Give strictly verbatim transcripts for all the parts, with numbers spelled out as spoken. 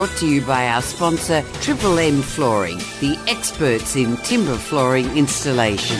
Brought to you by our sponsor, Triple M Flooring, the experts in timber flooring installation.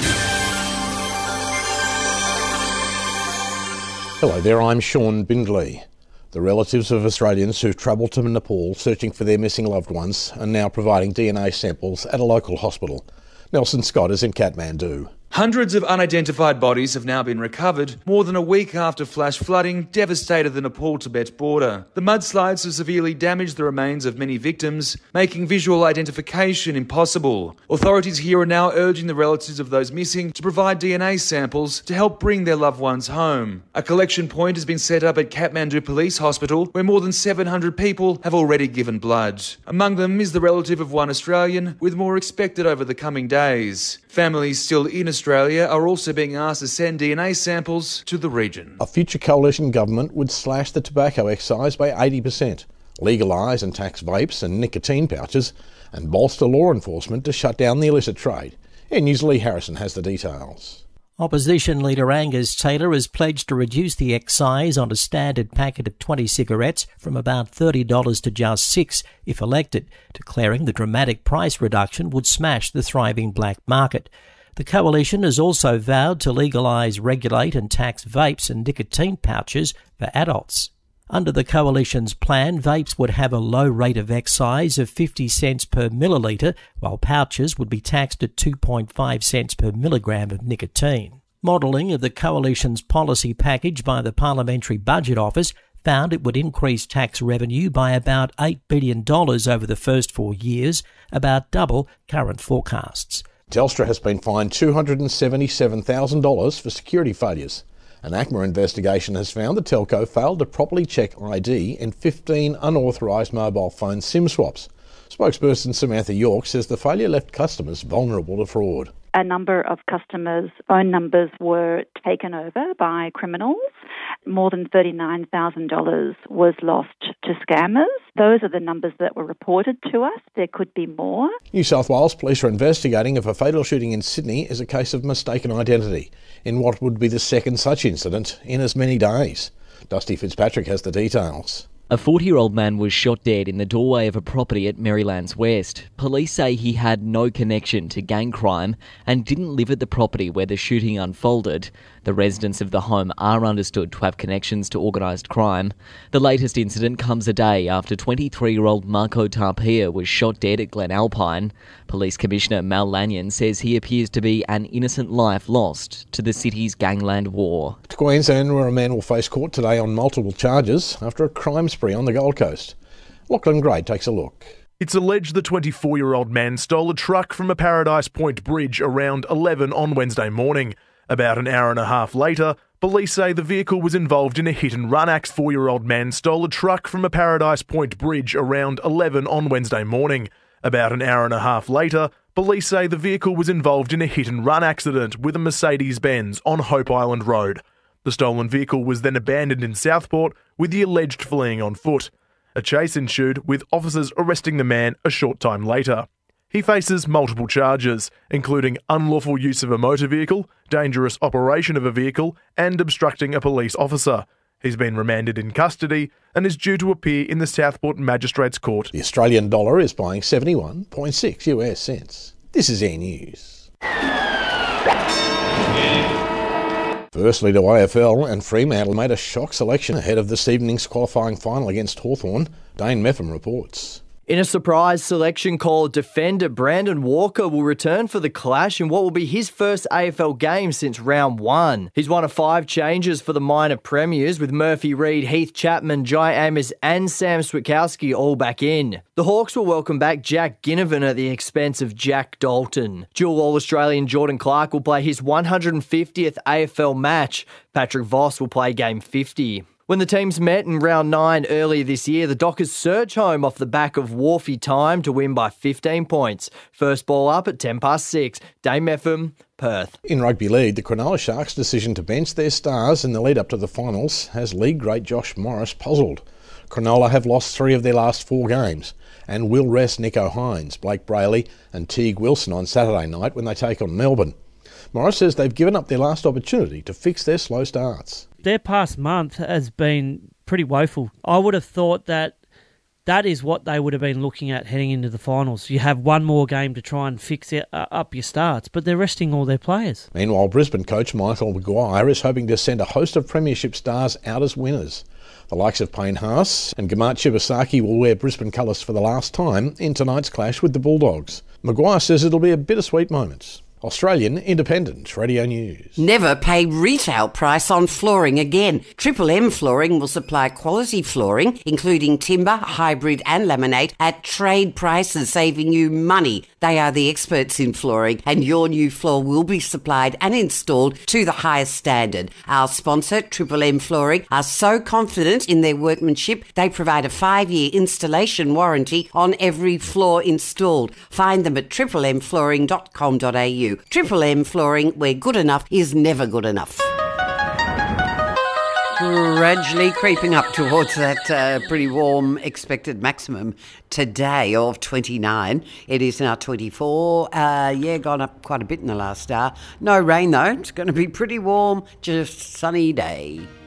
Hello there, I'm Sean Bindley. The relatives of Australians who've travelled to Nepal searching for their missing loved ones are now providing D N A samples at a local hospital. Nelson Scott is in Kathmandu. Hundreds of unidentified bodies have now been recovered more than a week after flash flooding devastated the Nepal-Tibet border. The mudslides have severely damaged the remains of many victims, making visual identification impossible. Authorities here are now urging the relatives of those missing to provide D N A samples to help bring their loved ones home. A collection point has been set up at Kathmandu Police Hospital, where more than seven hundred people have already given blood. Among them is the relative of one Australian, with more expected over the coming days. Families still in Australia are also being asked to send D N A samples to the region. A future coalition government would slash the tobacco excise by eighty percent, legalise and tax vapes and nicotine pouches, and bolster law enforcement to shut down the illicit trade. N News' Lee Harrison has the details. Opposition leader Angus Taylor has pledged to reduce the excise on a standard packet of twenty cigarettes from about thirty dollars to just six dollars if elected, declaring the dramatic price reduction would smash the thriving black market. The coalition has also vowed to legalise, regulate and tax vapes and nicotine pouches for adults. Under the coalition's plan, vapes would have a low rate of excise of fifty cents per millilitre, while pouches would be taxed at two point five cents per milligram of nicotine. Modelling of the coalition's policy package by the Parliamentary Budget Office found it would increase tax revenue by about eight billion dollars over the first four years, about double current forecasts. Telstra has been fined two hundred seventy-seven thousand dollars for security failures. An A C M A investigation has found the telco failed to properly check I D in fifteen unauthorised mobile phone SIM swaps. Spokesperson Samantha York says the failure left customers vulnerable to fraud. A number of customers' phone numbers were taken over by criminals. More than thirty-nine thousand dollars was lost to scammers. Those are the numbers that were reported to us. There could be more. New South Wales police are investigating if a fatal shooting in Sydney is a case of mistaken identity, in what would be the second such incident in as many days. Dusty Fitzpatrick has the details. A forty-year-old man was shot dead in the doorway of a property at Merrylands West. Police say he had no connection to gang crime and didn't live at the property where the shooting unfolded. The residents of the home are understood to have connections to organised crime. The latest incident comes a day after twenty-three-year-old Marco Tarpia was shot dead at Glen Alpine. Police Commissioner Mal Lanyon says he appears to be an innocent life lost to the city's gangland war. To Queensland, where a man will face court today on multiple charges after a crime spree on the Gold Coast. Lachlan Gray takes a look. It's alleged the twenty-four-year-old man stole a truck from a Paradise Point bridge around eleven on Wednesday morning. About an hour and a half later, police say the vehicle was involved in a hit-and-run accident. Four-year-old man stole a truck from a Paradise Point bridge around eleven on Wednesday morning. About an hour and a half later, police say the vehicle was involved in a hit-and-run accident with a Mercedes-Benz on Hope Island Road. The stolen vehicle was then abandoned in Southport, with the alleged fleeing on foot. A chase ensued, with officers arresting the man a short time later. He faces multiple charges, including unlawful use of a motor vehicle, dangerous operation of a vehicle, and obstructing a police officer. He's been remanded in custody and is due to appear in the Southport Magistrates Court. The Australian dollar is buying seventy-one point six U S cents. This is Air News. Firstly to A F L, and Fremantle made a shock selection ahead of this evening's qualifying final against Hawthorn. Dane Meffam reports. In a surprise selection call, defender Brandon Walker will return for the clash in what will be his first A F L game since round one. He's one of five changes for the minor premiers, with Murphy Reid, Heath Chapman, Jai Amos and Sam Switkowski all back in. The Hawks will welcome back Jack Ginnivan at the expense of Jack Dalton. Dual All-Australian Jordan Clark will play his one hundred fiftieth A F L match. Patrick Voss will play game fifty. When the teams met in round nine earlier this year, the Dockers surge home off the back of Wharfie time to win by fifteen points. First ball up at ten past six. Dame Meffam, Perth. In rugby league, the Cronulla Sharks' decision to bench their stars in the lead up to the finals has league great Josh Morris puzzled. Cronulla have lost three of their last four games and will rest Nico Hines, Blake Brayley and Teague Wilson on Saturday night when they take on Melbourne. Morris says they've given up their last opportunity to fix their slow starts. Their past month has been pretty woeful. I would have thought that that is what they would have been looking at heading into the finals. You have one more game to try and fix it, uh, up your starts, but they're resting all their players. Meanwhile, Brisbane coach Michael Maguire is hoping to send a host of premiership stars out as winners. The likes of Payne Haas and Gamat Shibasaki will wear Brisbane colours for the last time in tonight's clash with the Bulldogs. Maguire says it'll be a bittersweet moment. Australian Independent Radio News. Never pay retail price on flooring again. Triple M Flooring will supply quality flooring, including timber, hybrid and laminate, at trade prices, saving you money. They are the experts in flooring, and your new floor will be supplied and installed to the highest standard. Our sponsor, Triple M Flooring, are so confident in their workmanship, they provide a five-year installation warranty on every floor installed. Find them at triple m flooring dot com dot a u. Triple M Flooring, where good enough is never good enough. Gradually creeping up towards that uh, pretty warm expected maximum today of twenty-nine. It is now twenty-four. Uh, yeah, gone up quite a bit in the last hour. No rain though. It's going to be pretty warm, just sunny day.